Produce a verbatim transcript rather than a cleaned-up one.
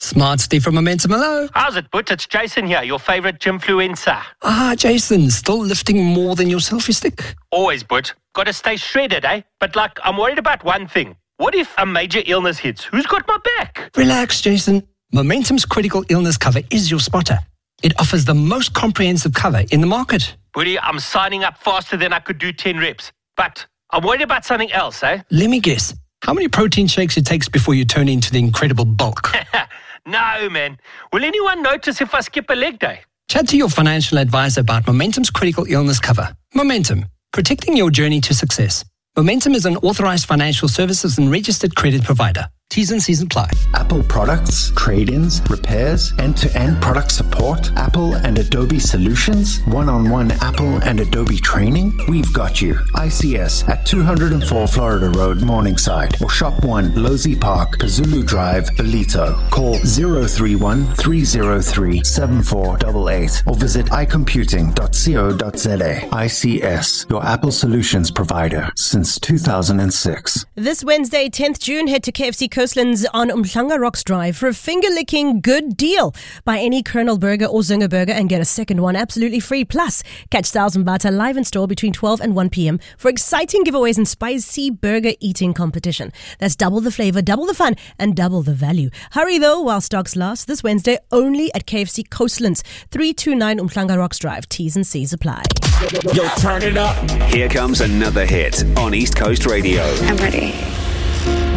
Smart Steve from Momentum, hello. How's it, But? It's Jason here, your favourite gymfluencer. Ah, Jason, still lifting more than your selfie stick? Always, But. Got to stay shredded, eh? But, like, I'm worried about one thing. What if a major illness hits? Who's got my back? Relax, Jason. Momentum's critical illness cover is your spotter. It offers the most comprehensive cover in the market. Buddy, I'm signing up faster than I could do ten reps. But I'm worried about something else, eh? Let me guess. How many protein shakes it takes before you turn into the incredible bulk? No, man. Will anyone notice if I skip a leg day? Chat to your financial advisor about Momentum's critical illness cover. Momentum, protecting your journey to success. Momentum is an authorized financial services and registered credit provider. T's and C's apply. Apple products, trade-ins, repairs, end-to-end product support, Apple and Adobe solutions, one-on-one Apple and Adobe training. We've got you. I C S at two oh four Florida Road, Morningside, or Shop one, Losey Park, Pazulu Drive, Belito. Call zero three one, three zero three, seven four eight eight or visit i computing dot co dot za. I C S, your Apple solutions provider since two thousand six. This Wednesday, tenth June, head to K F C Coastlands on Umhlanga Rocks Drive for a finger-licking good deal. Buy any Colonel Burger or Zinger Burger and get a second one absolutely free. Plus, catch Styles and Bata live in store between twelve and one p.m. for exciting giveaways and spicy burger eating competition. That's double the flavor, double the fun, and double the value. Hurry though while stocks last. This Wednesday only at K F C Coastlands, three two nine Umhlanga Rocks Drive. T's and C's apply. Yo, turn it up. Here comes another hit on East Coast Radio. I'm ready.